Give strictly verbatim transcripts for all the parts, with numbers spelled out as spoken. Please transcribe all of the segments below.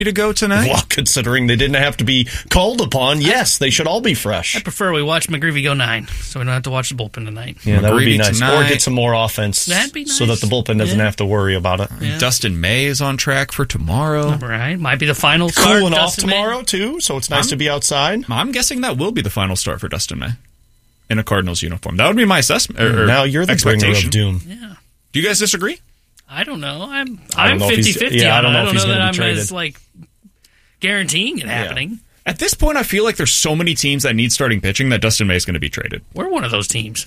to go tonight? Well, considering they didn't have to be called upon, yes, they should all be fresh. I prefer we watch McGreevy go nine, so we don't have to watch the bullpen tonight. Yeah, that would be McGreevy nice. tonight. Or get some more offense. That'd be nice. So that the bullpen doesn't Yeah. have to worry about it. Yeah. Dustin May is on track for tomorrow. Right. Might be the final start. Cooling off Dustin May. tomorrow, too, so it's nice I'm- to be outside. I'm guessing that will be the final start for Dustin May in a Cardinals uniform. That would be my assessment. Or, or Now you're the bringer expectation. of doom. Yeah. Do you guys disagree? I don't know. I'm I don't I'm know if he's- fifty-fifty yeah, I on don't it. know I if don't he's know that gonna I'm be traded. as, like, guaranteeing it happening. At this point, I feel like there's so many teams that need starting pitching that Dustin May is going to be traded. We're one of those teams.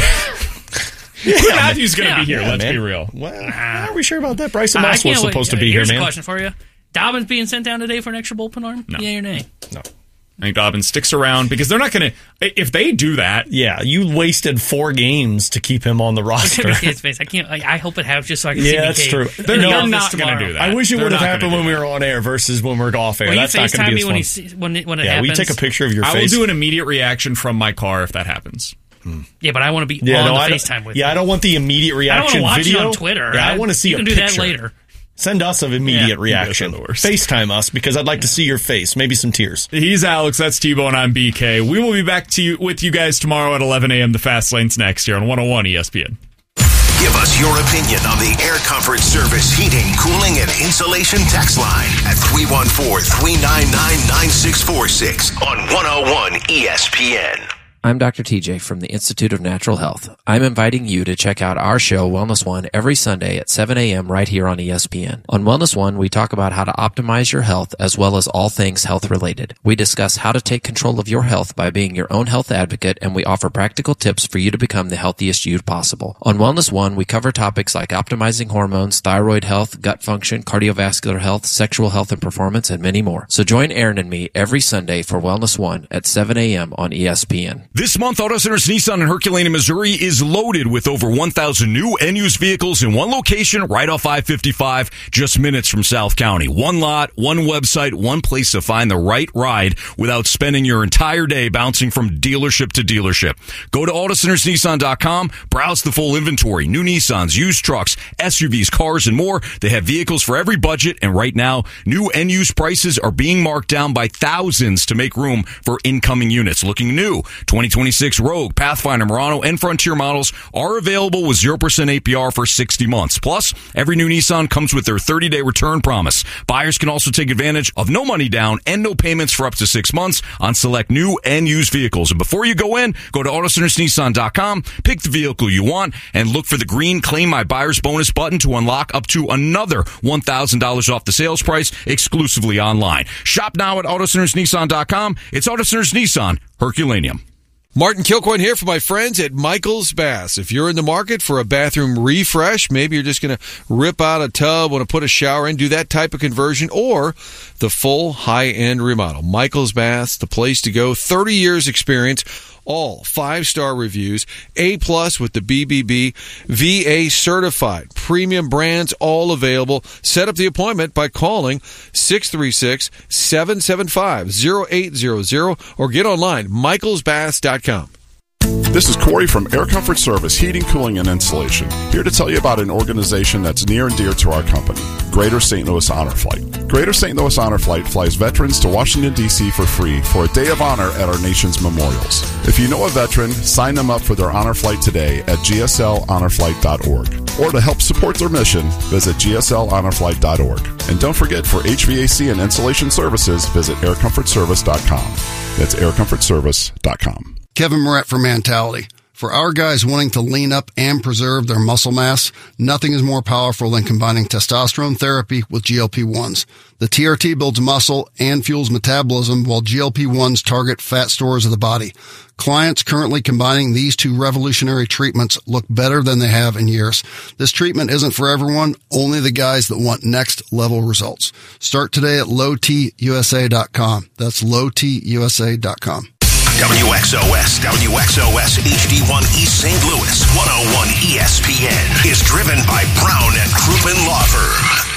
Quinn Matthews going to Yeah. be here. Yeah, let's man. be real. Well, are we sure about that? Bryson I Moss was can't wait. supposed to be here, Here's man. a question for you. Dobbins being sent down today for an extra bullpen arm? No. Yay or nay? No. I think Dobbins sticks around because they're not going to. If they do that, Yeah, you wasted four games to keep him on the roster. His face. I can't. I, I hope it happens just so I can Yeah, see that's B K true. in They're- the they're office not gonna tomorrow. do that. I wish it They're would have not gonna happened do when we that. were on air versus when we're off air. Will you That's not going FaceTime to be me as when, fun. he see, when, it, when it Yeah, happens? we take a picture of your I will face. do an immediate reaction from my car if that happens. Yeah, but I want to be Yeah, on no, the I don't- FaceTime with yeah, you. I don't want the immediate I don't reaction want to watch video it on Twitter. Yeah, I, want to see you a can picture. do that later. Send us an immediate Yeah. reaction. You guys are the worst. FaceTime us because I'd like to see your face. Maybe some tears. He's Alex, that's T-Bone, and I'm B K. We will be back to you with you guys tomorrow at eleven a.m. The Fast Lane's next here on one oh one E S P N. Give us your opinion on the Air Comfort Service heating, cooling, and insulation text line at three one four, three nine nine, nine six four six on one oh one E S P N. I'm Doctor T J from the Institute of Natural Health. I'm inviting you to check out our show, Wellness One, every Sunday at seven a.m. right here on E S P N. On Wellness One, we talk about how to optimize your health as well as all things health related. We discuss how to take control of your health by being your own health advocate, and we offer practical tips for you to become the healthiest you possible. On Wellness One, we cover topics like optimizing hormones, thyroid health, gut function, cardiovascular health, sexual health and performance, and many more. So join Aaron and me every Sunday for Wellness One at seven a.m. on E S P N. This month, Auto Centers Nissan in Herculaneum, Missouri is loaded with over one thousand new and used vehicles in one location right off I fifty-five, just minutes from South County. One lot, one website, one place to find the right ride without spending your entire day bouncing from dealership to dealership. Go to auto centers nissan dot com, browse the full inventory, new Nissans, used trucks, S U Vs, cars, and more. They have vehicles for every budget, and right now, new and used prices are being marked down by thousands to make room for incoming units. Looking new, twenty twenty-six Rogue, Pathfinder, Murano, and Frontier models are available with zero percent A P R for sixty months. Plus, every new Nissan comes with their thirty-day return promise. Buyers can also take advantage of no money down and no payments for up to six months on select new and used vehicles. And before you go in, go to auto centers nissan dot com, pick the vehicle you want, and look for the green Claim My Buyer's Bonus button to unlock up to another one thousand dollars off the sales price exclusively online. Shop now at auto centers nissan dot com. It's Auto Centers Nissan, Herculaneum. Martin Kilcoyne here for my friends at Michael's Baths. If you're in the market for a bathroom refresh, maybe you're just going to rip out a tub, want to put a shower in, do that type of conversion, or the full high-end remodel. Michael's Baths, the place to go. thirty years experience, all five-star reviews, A-plus with the B B B, V A certified, premium brands, all available. Set up the appointment by calling six three six, seven seven five, zero eight zero zero or get online, michaels baths dot com. This is Corey from Air Comfort Service, Heating, Cooling, and Insulation, here to tell you about an organization that's near and dear to our company, Greater Saint Louis Honor Flight. Greater Saint Louis Honor Flight flies veterans to Washington, D C for free for a day of honor at our nation's memorials. If you know a veteran, sign them up for their honor flight today at g s l honor flight dot org. Or to help support their mission, visit g s l honor flight dot org. And don't forget, for H V A C and insulation services, visit air comfort service dot com. That's air comfort service dot com. Kevin Moret for Mentality. For our guys wanting to lean up and preserve their muscle mass, nothing is more powerful than combining testosterone therapy with G L P ones. The T R T builds muscle and fuels metabolism, while G L P ones target fat stores of the body. Clients currently combining these two revolutionary treatments look better than they have in years. This treatment isn't for everyone, only the guys that want next level results. Start today at low t u s a dot com. That's low t u s a dot com. W X O S, W X O S H D one East Saint Louis, one oh one E S P N is driven by Brown and Crouppen Law Firm.